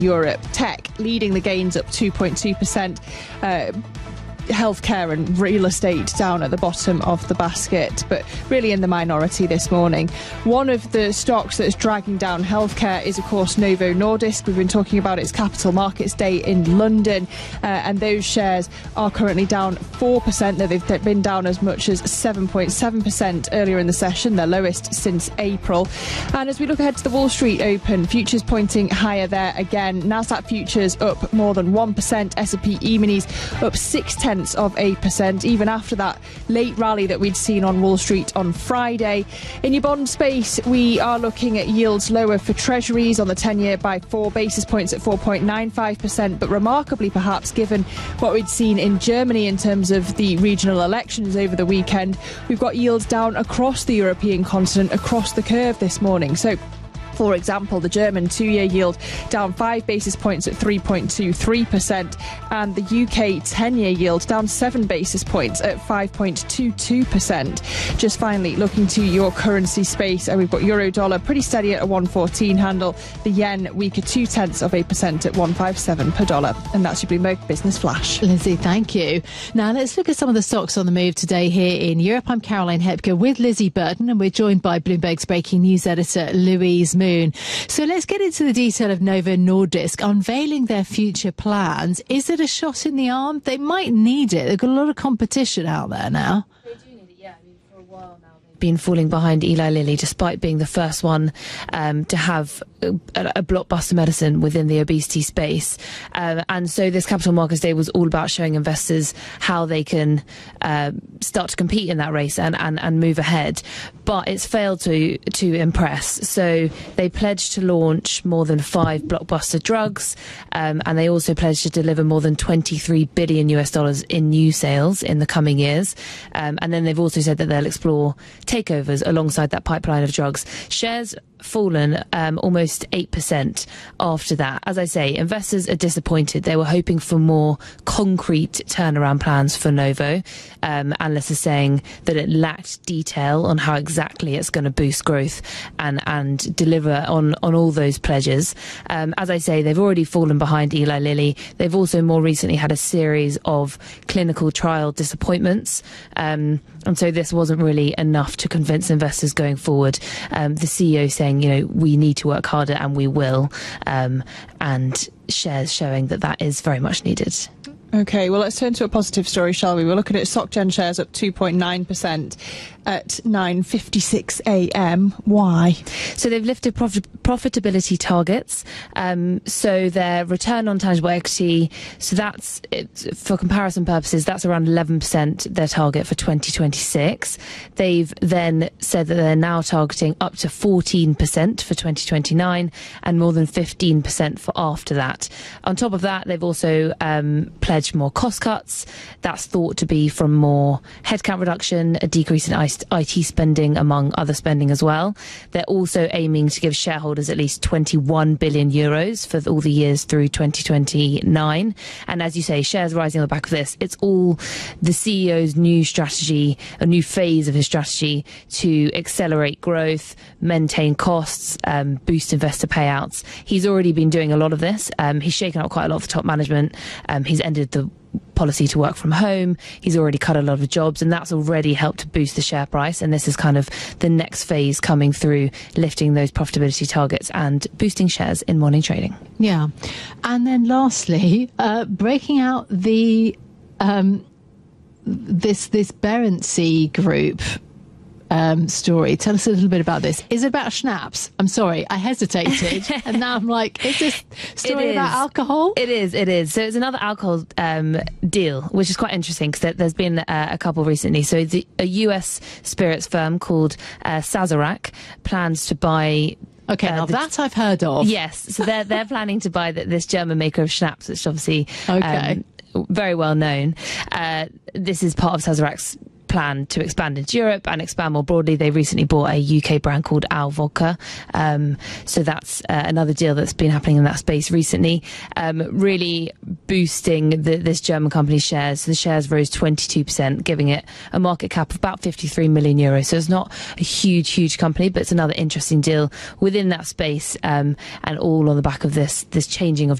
Europe. Tech leading the gains up 2.2%. Healthcare and real estate down at the bottom of the basket, but really in the minority this morning. One of the stocks that's dragging down healthcare is, of course, Novo Nordisk. We've been talking about its Capital Markets Day in London, and those shares are currently down 4%. They've been down as much as 7.7% earlier in the session, their lowest since April. And as we look ahead to the Wall Street Open, futures pointing higher there again. Nasdaq futures up more than 1%, S&P E-minis up 0.6%, even after that late rally that we'd seen on Wall Street on Friday. In your bond space, we are looking at yields lower for Treasuries on the 10-year by 4 basis points at 4.95%, but remarkably perhaps, given what we'd seen in Germany in terms of the regional elections over the weekend, we've got yields down across the European continent, across the curve this morning. So, for example, the German 2-year yield down 5 basis points at 3.23%, and the UK 10-year yield down 7 basis points at 5.22%. Just finally, looking to your currency space, and we've got euro dollar pretty steady at a 114 handle, the yen weaker 0.2% at 157 per dollar. And that's your Bloomberg Business Flash. Lizzie, thank you. Now let's look at some of the stocks on the move today here in Europe. I'm Caroline Hepker with Lizzie Burton, and we're joined by Bloomberg's breaking news editor Louise Moon. So let's get into the detail of Novo Nordisk unveiling their future plans. Is it a shot in the arm? They might need it. They've got a lot of competition out there now. They do need it, yeah. I mean, for a while now they've been falling behind Eli Lilly, despite being the first one to have a blockbuster medicine within the obesity space. And so this Capital Markets Day was all about showing investors how they can start to compete in that race and move ahead. But it's failed to impress. So they pledged to launch more than 5 blockbuster drugs, and they also pledged to deliver more than $23 billion in new sales in the coming years. And then they've also said that they'll explore takeovers alongside that pipeline of drugs. Shares fallen almost 8% after that. As I say, investors are disappointed. They were hoping for more concrete turnaround plans for Novo. Analysts are saying that it lacked detail on how exactly it's going to boost growth and deliver on all those pledges. As I say, they've already fallen behind Eli Lilly. They've also more recently had a series of clinical trial disappointments. And so this wasn't really enough to convince investors going forward. The CEO saying, we need to work harder, and we will, and shares showing that is very much needed. OK, well, let's turn to a positive story, shall we? We're looking at SocGen shares up 2.9% at 9:56 a.m. Why? So they've lifted profitability targets. So their return on tangible equity, so that's, for comparison purposes, that's around 11%, their target for 2026. They've then said that they're now targeting up to 14% for 2029 and more than 15% for after that. On top of that, they've also pledged more cost cuts. That's thought to be from more headcount reduction, a decrease in IT spending, among other spending as well. They're also aiming to give shareholders at least 21 billion euros for all the years through 2029. And as you say, shares rising on the back of this. It's all the CEO's new strategy, a new phase of his strategy to accelerate growth, maintain costs, boost investor payouts. He's already been doing a lot of this. He's shaken up quite a lot of the top management. He's ended the policy to work from home. He's already cut a lot of jobs, and that's already helped to boost the share price. And this is kind of the next phase coming through, lifting those profitability targets and boosting shares in morning trading. Yeah. And then lastly, breaking out the this Berency Group story. Tell us a little bit about this. Is it about schnapps? I'm sorry, I hesitated. And now I'm like, is this story about alcohol? It is. So it's another alcohol deal, which is quite interesting because there's been a couple recently. So a US spirits firm called Sazerac plans to buy... Okay, now that I've heard of. Yes, so they're planning to buy this German maker of schnapps, which obviously very well known. This is part of Sazerac's plan to expand into Europe and expand more broadly. They recently bought a UK brand called Al Vodka. So that's another deal that's been happening in that space recently, really boosting this German company's shares. The shares rose 22%, giving it a market cap of about 53 million euros. So it's not a huge company, but it's another interesting deal within that space, and all on the back of this changing of